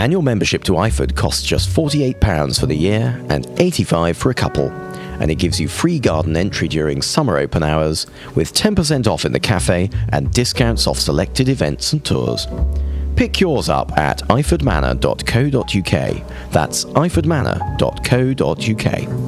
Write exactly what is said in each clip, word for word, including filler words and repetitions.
Annual membership to I F O D costs just forty-eight pounds for the year and eighty-five pounds for a couple, and it gives you free garden entry during summer open hours with ten percent off in the cafe and discounts off selected events and tours. Pick yours up at iford manor dot co dot uk. That's iford manor dot co dot uk.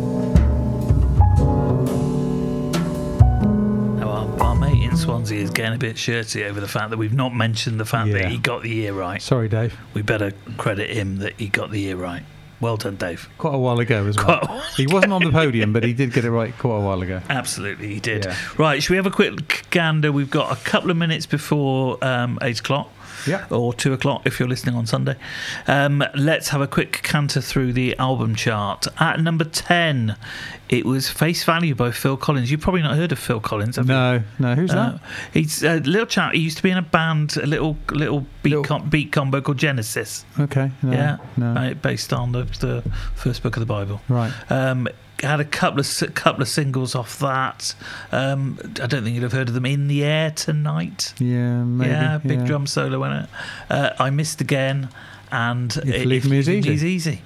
Swansea is getting a bit shirty over the fact that we've not mentioned the fact Yeah. that he got the year right. Sorry, Dave. We better credit him that he got the year right. Well done, Dave. Quite a while ago as well. Quite a while He wasn't on the podium, but he did get it right quite a while ago. Absolutely, he did. Yeah. Right, should we have a quick gander? We've got a couple of minutes before um, eight o'clock. Yeah. Or two o'clock if you're listening on Sunday. Um, let's have a quick canter through the album chart. At number ten, it was Face Value by Phil Collins. You've probably not heard of Phil Collins, have No, you? no. Who's Uh, that? he's a little chap. He used to be in a band, a little little beat, Little- Com- beat combo called Genesis. Okay. No, yeah, No. ba- based on the, the first book of the Bible. Right. Um, had a couple of si- couple of singles off that. Um, I don't think you'd have heard of them. In the Air Tonight. Yeah, maybe. yeah, big yeah. drum solo in it. Uh, I Missed Again, and If Leaving Me Is Leaving Me Easy. Easy.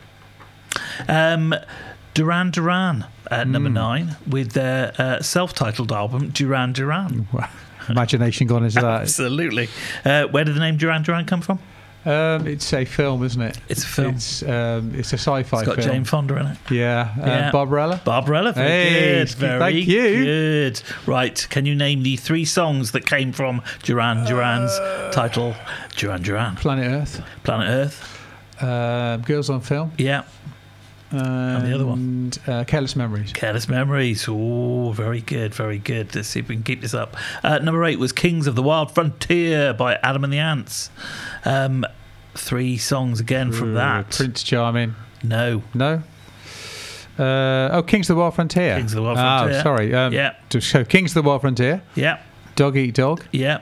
Um, Duran Duran at number Mm. nine with their uh, self-titled album Duran Duran. Wow. Imagination gone into that. Absolutely. Uh, where did the name Duran Duran come from? Um, it's a film, isn't it? It's a film. It's um, it's a sci-fi It's got film. Jane Fonda in it. Yeah. Uh, Yeah. Barbarella. Barbarella, very Hey, good. Very thank you. good. Right, can you name the three songs that came from Duran Duran's Uh, title, Duran Duran? Planet Earth. Planet Earth. Uh, Girls on Film. Yeah. And the other one? Uh, Careless Memories. Careless Memories. Oh, very good, very good. Let's see if we can keep this up. Uh, number eight was Kings of the Wild Frontier by Adam and the Ants. Um, three songs again from Ooh, that. Prince Charming. No. No. Uh, oh, Kings of the Wild Frontier. Kings of the Wild Frontier. Oh, sorry. Um, Yeah. So Kings of the Wild Frontier. Yeah. Dog Eat Dog. Yeah.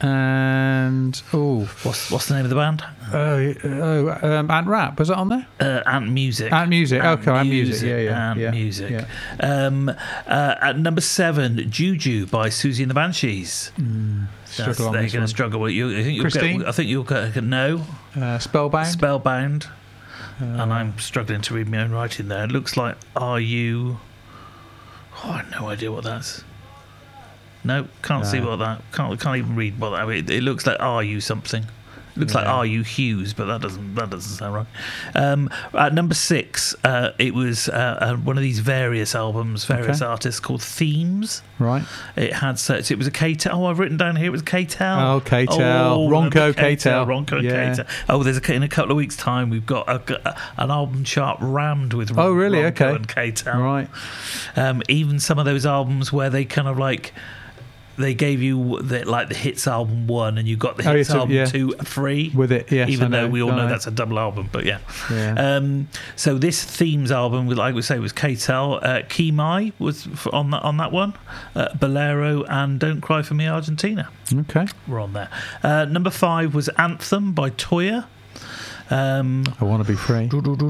And oh, What's what's the name of the band? oh, oh um, Ant Rap. Was that on there? Uh, Ant Music. Ant Music. Ant okay, Ant Music. Yeah, yeah. Ant yeah, Music. Yeah. Um, uh, at number seven, Juju by Susie and the Banshees. Mm, That's, struggle on they're this going one. to struggle with you. I think you'll Christine? get. I think you'll get no. Uh, Spellbound. Spellbound. Uh, And I'm struggling to read my own writing there. It looks like Are You. Oh, I have no idea what that's. No, can't see No. what that. Can't can't even read what that. It, it looks like Are You something. It looks like Yeah. Are You Hughes, but that doesn't that doesn't sound right. Um, at number six, uh, it was uh, uh, one of these various albums, various Okay. artists called Themes. right. It had such. It was a K-Tel. Oh, I've written down here. It was K-Tel. Oh, K-Tel. Oh, Ronco remember K-Tel. Ronco and Yeah. K-Tel. Oh, there's a, in a couple of weeks' time, we've got a, a, an album chart rammed with. Oh, really? Ronco Okay. and K-Tel. Right. Um, even some of those albums where they kind of like. They gave you the, like the hits album one, and you got the Oh, hits yeah, so- album yeah. two free. With it, yes. even I though know. we all I know that's a double album, but yeah. Yeah. Um, so this Themes album, like we say, was K-Tel. Uh, Kimai was f- on that on that one. Uh, Bolero and Don't Cry for Me, Argentina Okay. were on there. Uh, number five was Anthem by Toya. Um, I want to be free.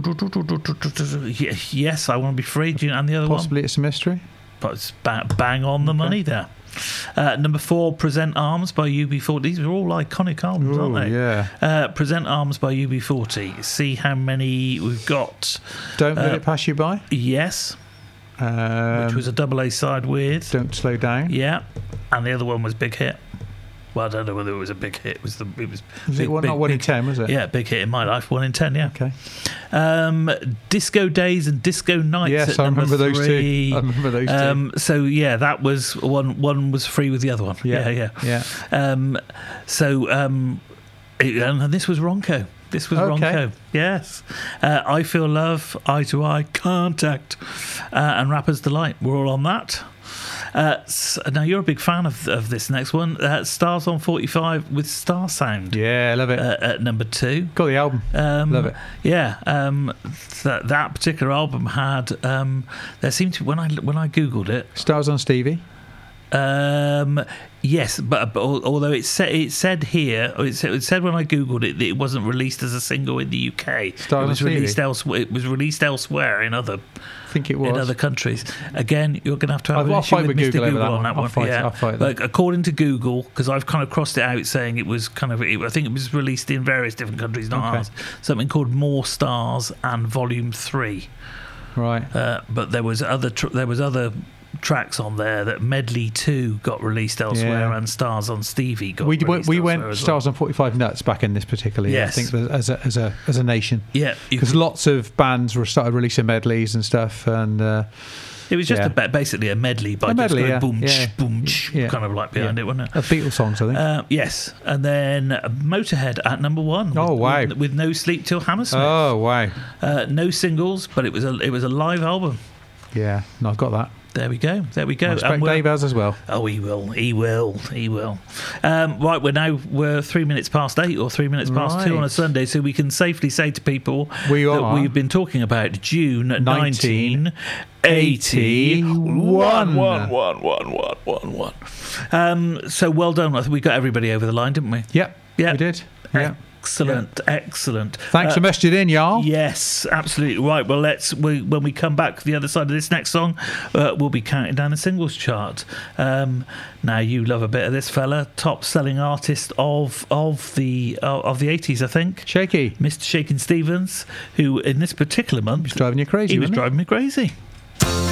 Ye- yes, I Want to Be Free. Do you know, and the other one? Possibly it's a mystery. But it's bang, bang on the Okay. money there. Uh, number four, Present Arms by U B forty. These are all iconic albums, aren't Ooh, they? yeah. Uh, Present Arms by U B forty. See how many we've got. Don't let Uh, it pass you by. Yes, Um, which was a double A side with. Don't slow down. Yeah, and the other one was Big Hit. Well, I don't know whether it was a big hit. It was the it was, Was big, it one, big, not one in big- ten? Was it? Yeah, big hit in my life. One in ten. Yeah. Okay. Um, Disco Days and Disco Nights. Yes, at I number remember those three. two. I remember those two. Um, so yeah, that was one. One was free with the other one. Yeah, yeah, yeah. yeah. Um, so um, it, and this was Ronco. This was Okay. Ronco. Yes. Uh, I Feel Love, Eye to Eye, Contact, uh, and Rapper's Delight. We're all on that. Uh, s- now you're a big fan of of this next one. Uh, Stars on forty-five with Star Sound. Yeah, love it. Uh, at number two. Got the album. Um, Love it. Yeah, um, that that particular album had. Um, there seemed to when I when I googled it. Stars on Stevie. Um, yes, but, but al- although it said it said here, or it said, it said when I googled it that it wasn't released as a single in the U K. Stars it was on released Stevie. elsewhere. It was released elsewhere in other I think it was. in other countries. Again, you're going to have to have I'll- an I'll issue fight with with Mister Google over Google that on one. that I'll one. fight- yeah, I'll fight like according to Google, because I've kind of crossed it out saying it was kind of. It, I think it was released in various different countries, not Okay. ours. Something called More Stars and Volume Three. Right. Uh, but there was other tr- there was other tracks on there that Medley two got released elsewhere Yeah. and Stars on Stevie got We, released we elsewhere went as Stars on forty-five nuts back in this particular year, Yes. I think, as a, as a, as a nation. well. Yeah, you Because could- lots of bands were started releasing medleys and stuff, and uh, it was just yeah. a, ba- basically a medley by A medley, just yeah, going boom, yeah. tsh, boom, tsh, Yeah. kind of like behind Yeah. it, wasn't it? uh, Beatles songs, I think. Uh, yes, and then Motorhead at number one. With, Oh, wow. With, with No Sleep Till Hammersmith. oh wow! Uh, no singles, but it was a it was a live album. Yeah, no, I've got that. There we go. There we go. I expect And we're- Dave has as well. Oh, he will. He will. He will. Um, right, we're now we're three minutes past eight or three minutes past two on a Right. Sunday, so we can safely say to people We that are we've been talking about June nineteen eighty-one. eighty-one. One, one, one, one, one, one. Um, so well done. I think we got everybody over the line, didn't we? Yep. Yeah. We did. Yeah. Excellent. Excellent. Thanks Uh, for messaging in, y'all. Yes, absolutely right. Well, let's we, when we come back the other side of this next song, uh, we'll be counting down the singles chart. Um, now, you love a bit of this fella, top selling artist of of the uh, of the eighties, I think, Shaky. Mister Shakin' Stevens, who in this particular month He's driving you crazy. he was wasn't driving me crazy.